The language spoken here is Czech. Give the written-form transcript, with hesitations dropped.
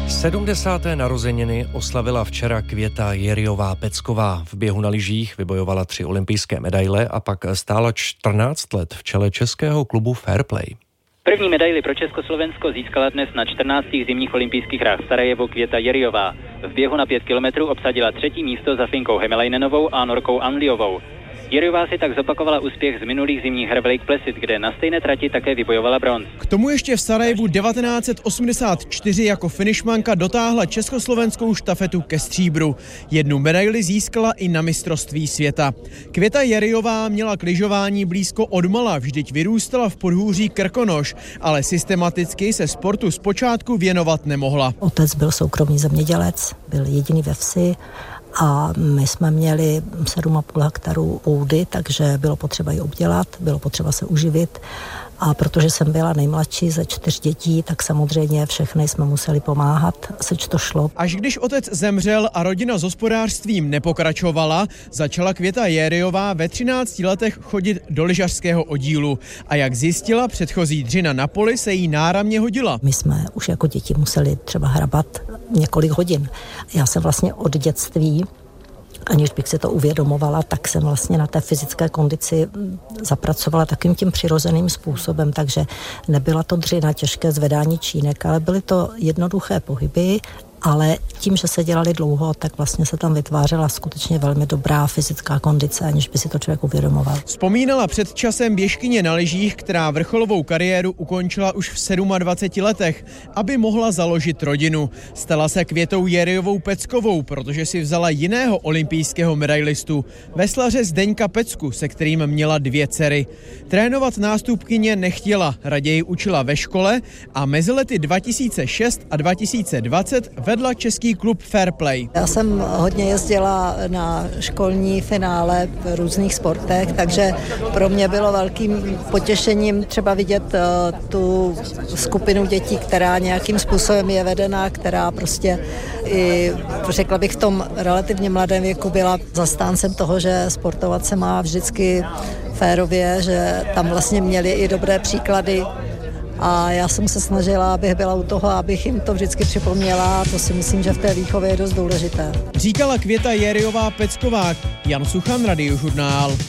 70. narozeniny oslavila včera Květa Jeriová-Pecková. V běhu na lyžích vybojovala 3 olympijské medaile a pak stála 14 let v čele českého klubu Fair Play. První medaili pro Československo získala dnes na 14. zimních olympijských hrách v Sarajevu Květa Jeriová. V běhu na 5 kilometrů obsadila 3. místo za Finkou Hämäläinenovou a Norkou Andliovou. Jeriová si tak zopakovala úspěch z minulých zimních her v Lake Placid, kde na stejné trati také vybojovala bronz. K tomu ještě v Sarajevu 1984 jako finišmanka dotáhla československou štafetu ke stříbru. 1 medaili získala i na mistrovství světa. Květa Jeriová měla k lyžování blízko odmala, vždyť vyrůstala v podhůří Krkonoš, ale systematicky se sportu zpočátku věnovat nemohla. Otec byl soukromý zemědělec, byl jediný ve vsi. A my jsme měli 7,5 hektarů půdy, takže bylo potřeba ji obdělat, bylo potřeba se uživit. A protože jsem byla nejmladší ze 4 dětí, tak samozřejmě všechny jsme museli pomáhat, seč to šlo. Až když otec zemřel a rodina s hospodářstvím nepokračovala, začala Květa Jeriová ve 13 letech chodit do lyžařského oddílu. A jak zjistila, předchozí dřina na poli se jí náramně hodila. My jsme už jako děti museli třeba hrabat několik hodin. Já jsem vlastně od dětství, aniž bych si to uvědomovala, tak jsem vlastně na té fyzické kondici zapracovala takým tím přirozeným způsobem, takže nebyla to dřina, těžké zvedání čínek, ale byly to jednoduché pohyby, ale tím, že se dělali dlouho, tak vlastně se tam vytvářela skutečně velmi dobrá fyzická kondice, aniž by si to člověk uvědomoval. Vzpomínala před časem běžkyně na lyžích, která vrcholovou kariéru ukončila už v 27 letech, aby mohla založit rodinu. Stala se Květou Jeriovou-Peckovou, protože si vzala jiného olympijského medailistu, veslaře Zdeňka Pecku, se kterým měla 2 dcery. Trénovat nástupkyně nechtěla, raději učila ve škole a mezi lety 2006 a 2020 vedla český klub Fair Play. Já jsem hodně jezdila na školní finále v různých sportech, takže pro mě bylo velkým potěšením třeba vidět tu skupinu dětí, která nějakým způsobem je vedená, která prostě i, řekla bych, v tom relativně mladém věku byla zastáncem toho, že sportovat se má vždycky férově, že tam vlastně měli i dobré příklady. A já jsem se snažila, abych byla u toho, abych jim to vždycky připomněla. To si myslím, že v té výchově je dost důležité. Říkala Květa Jeriová-Pecková. Jan Suchan, Radiožurnál.